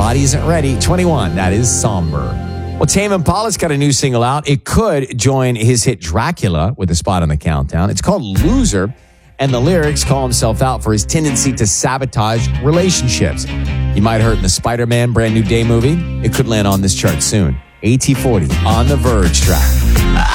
Body Isn't Ready. 21, that is Somber. Well, Tame Impala's got a new single out. It could join his hit Dracula with a spot on the countdown. It's called Loser, and the lyrics call himself out for his tendency to sabotage relationships. You might have heard in the Spider-Man Brand New Day movie. It could land on this chart soon. AT40 on the Verge track.